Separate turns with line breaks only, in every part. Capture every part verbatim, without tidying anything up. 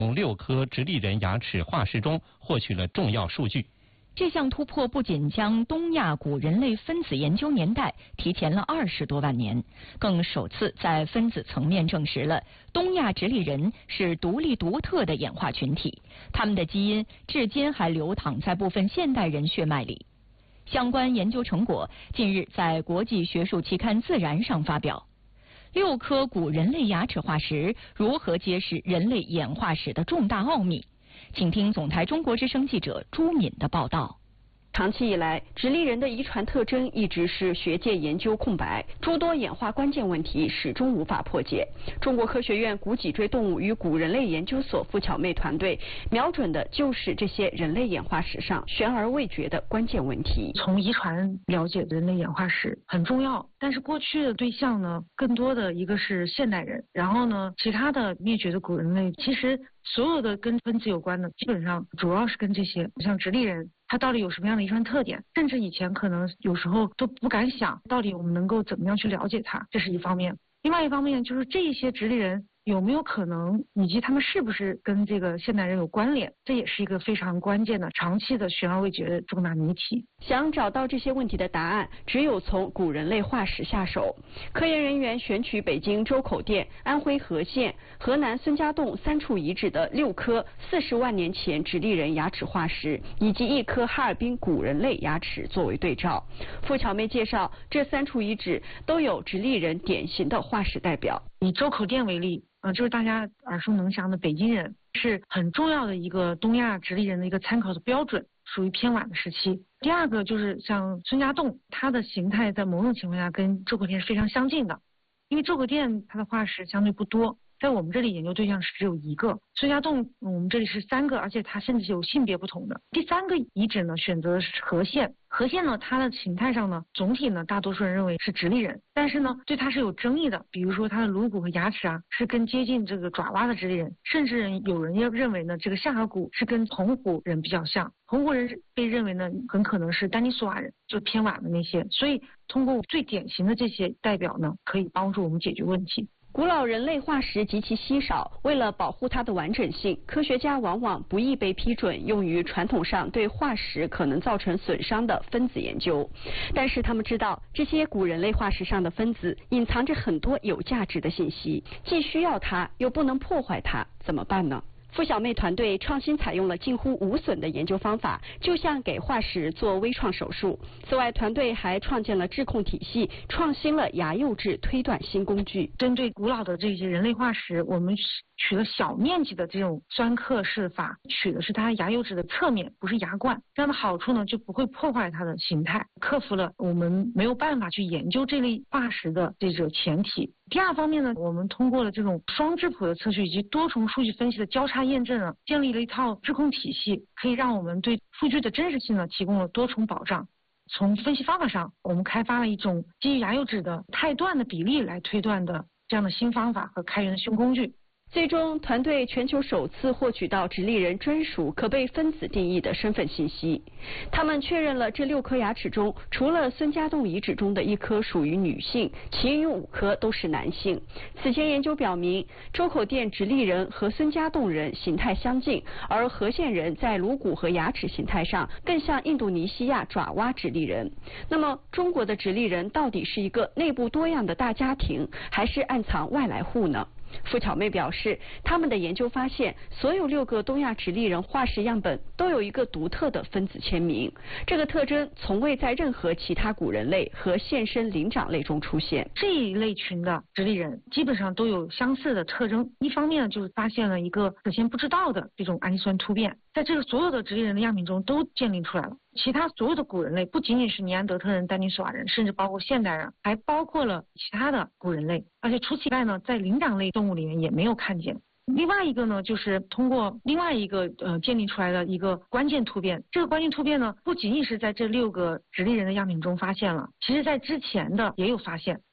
从六颗直立人牙齿化石中获取了重要数据。
这项突破不仅将东亚古人类分子研究年代提前了二十多万年，更首次在分子层面证实了东亚直立人是独立独特的演化群体，他们的基因至今还流淌在部分现代人血脉里。相关研究成果近日在国际学术期刊《自然》上发表。六颗古人类牙齿化石如何揭示人类演化史的重大奥秘？请听总台中国之声记者朱敏的报道。
长期以来，直立人的遗传特征一直是学界研究空白，诸多演化关键问题始终无法破解。中国科学院古脊椎动物与古人类研究所付巧妹团队瞄准的就是这些人类演化史上悬而未决的关键问题。
从遗传了解人类演化史很重要，但是过去的对象呢，更多的一个是现代人，然后呢，其他的灭绝的古人类，其实所有的跟分子有关的，基本上主要是跟这些，像直立人。它到底有什么样的遗传特点？甚至以前可能有时候都不敢想，到底我们能够怎么样去了解它，这是一方面。另外一方面就是这一些直立人有没有可能，以及他们是不是跟这个现代人有关联，这也是一个非常关键的、长期的悬而未决的重大谜题。
想找到这些问题的答案，只有从古人类化石下手。科研人员选取北京周口店、安徽和县、河南孙家洞三处遗址的六颗四十万年前直立人牙齿化石，以及一颗哈尔滨古人类牙齿作为对照。付巧妹介绍，这三处遗址都有直立人典型的化石代表。
以周口店为例，呃，就是大家耳熟能详的北京人，是很重要的一个东亚直立人的一个参考的标准，属于偏晚的时期。第二个就是像孙家洞，它的形态在某种情况下跟周口店是非常相近的，因为周口店它的化石相对不多，在我们这里研究对象是只有一个，孙家洞我们这里是三个，而且它甚至是有性别不同的。第三个遗址呢，选择的是和县。和县呢，它的形态上呢，总体呢，大多数人认为是直立人，但是呢，对它是有争议的。比如说它的颅骨和牙齿啊，是更接近这个爪哇的直立人，甚至有人要认为呢，这个下颌骨是跟红胡人比较像。红胡人被认为呢，很可能是丹尼索瓦人，就偏晚的那些。所以通过最典型的这些代表呢，可以帮助我们解决问题。
古老人类化石极其稀少，为了保护它的完整性，科学家往往不易被批准用于传统上对化石可能造成损伤的分子研究。但是他们知道，这些古人类化石上的分子隐藏着很多有价值的信息，既需要它，又不能破坏它，怎么办呢？付巧妹团队创新采用了近乎无损的研究方法，就像给化石做微创手术。此外，团队还创建了质控体系，创新了牙釉质推断新工具。
针对古老的这些人类化石，我们取了小面积的这种酸刻试法，取的是它牙釉质的侧面，不是牙冠。这样的好处呢，就不会破坏它的形态，克服了我们没有办法去研究这类化石的这个前提。第二方面呢，我们通过了这种双质谱的测序以及多重数据分析的交叉验证啊，建立了一套质控体系，可以让我们对数据的真实性呢提供了多重保障。从分析方法上，我们开发了一种基于牙釉质的态段的比例来推断的这样的新方法和开源的新工具。
最终，团队全球首次获取到直立人专属可被分子定义的身份信息。他们确认了这六颗牙齿中，除了孙家洞遗址中的一颗属于女性，其余五颗都是男性。此前研究表明，周口店直立人和孙家洞人形态相近，而和县人在颅骨和牙齿形态上更像印度尼西亚爪哇直立人。那么，中国的直立人到底是一个内部多样的大家庭，还是暗藏外来户呢？付巧妹表示，他们的研究发现，所有六个东亚直立人化石样本都有一个独特的分子签名，这个特征从未在任何其他古人类和现生灵长类中出现。
这一类群的直立人基本上都有相似的特征，一方面就是发现了一个之前不知道的这种氨基酸突变，在这个所有的直立人的样品中都建立出来了。其他所有的古人类不仅仅是尼安德特人、丹尼索瓦人，甚至包括现代人，还包括了其他的古人类，而且除此以外呢，在灵长类动物里面也没有看见。另外一个呢，就是通过另外一个呃建立出来的一个关键突变，这个关键突变呢，不仅仅是在这六个直立人的样品中发现了，其实在之前的也有发现，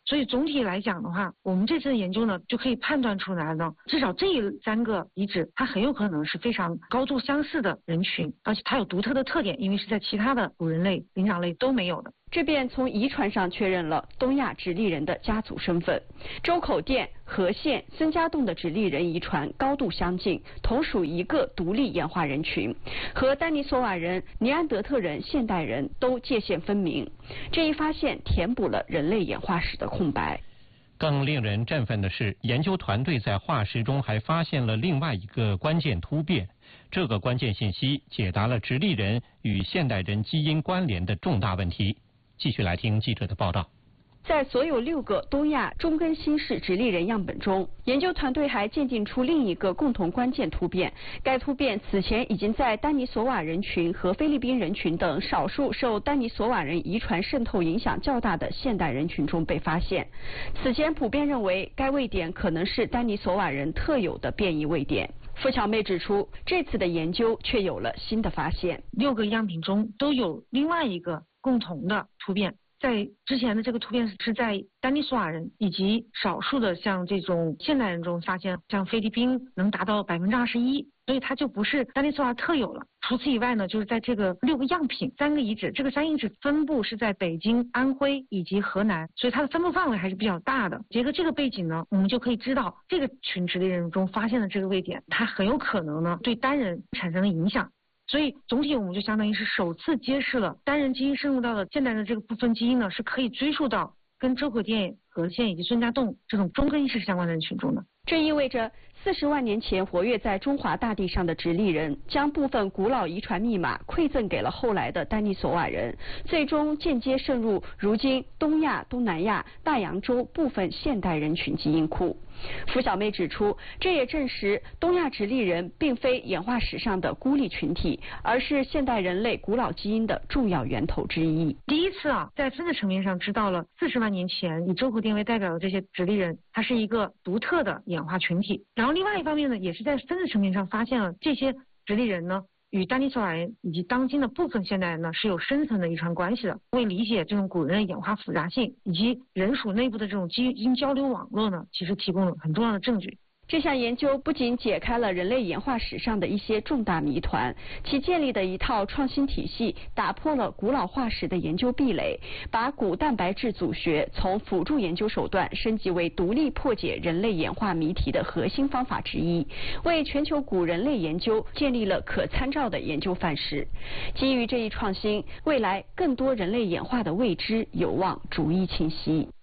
所以总体来讲的话，我们这次的研究呢，就可以判断出来呢，至少这三个遗址，它很有可能是非常高度相似的人群，而且它有独特的特点，因为是在其他的古人类、灵长类都没有的。
这便从遗传上确认了东亚直立人的家族身份。周口店、和县、孙家洞的直立人遗传高度相近，同属一个独立演化人群，和丹尼索瓦人、尼安德特人、现代人都界限分明。这一发现填补了人类演化史的空白。
更令人振奋的是，研究团队在化石中还发现了另外一个关键突变，这个关键信息解答了直立人与现代人基因关联的重大问题。继续来听记者的报道。
在所有六个东亚中根新世直立人样本中，研究团队还鉴定出另一个共同关键突变。该突变此前已经在丹尼索瓦人群和菲律宾人群等少数受丹尼索瓦人遗传渗透影响较大的现代人群中被发现。此前普遍认为该位点可能是丹尼索瓦人特有的变异位点。付巧妹指出，这次的研究却有了新的发现。
六个样品中都有另外一个共同的突变。在之前的这个突变是在丹尼索瓦人以及少数的像这种现代人中发现，像菲律宾能达到百分之二十一，所以它就不是丹尼索瓦特有了。除此以外呢，就是在这个六个样品三个遗址，这个三个遗址分布是在北京、安徽以及河南，所以它的分布范围还是比较大的。结合这个背景呢，我们就可以知道这个群直立人中发现的这个位点，它很有可能呢对单人产生了影响。所以总体我们就相当于是首次揭示了单人基因深入到了现代的这个部分基因呢，是可以追溯到跟周口店、和县以及孙家洞这种中根意识相关的人群中的。
这意味着四十万年前活跃在中华大地上的直立人，将部分古老遗传密码馈赠给了后来的丹尼索瓦人，最终间接渗入如今东亚、东南亚、大洋洲部分现代人群基因库。付小妹指出，这也证实东亚直立人并非演化史上的孤立群体，而是现代人类古老基因的重要源头之一。
第一次啊，在分子层面上知道了四十万年前以周口店为代表的这些直立人，它是一个独特的演化群体。然后另外一方面呢，也是在分子层面上发现了这些直立人呢，与丹尼索瓦人以及当今的部分现代人呢是有深层的遗传关系的。为理解这种古人的演化复杂性以及人属内部的这种基因交流网络呢，其实提供了很重要的证据。
这项研究不仅解开了人类演化史上的一些重大谜团，其建立的一套创新体系打破了古老化石的研究壁垒，把古蛋白质组学从辅助研究手段升级为独立破解人类演化谜题的核心方法之一，为全球古人类研究建立了可参照的研究范式。基于这一创新，未来更多人类演化的未知有望逐一清晰。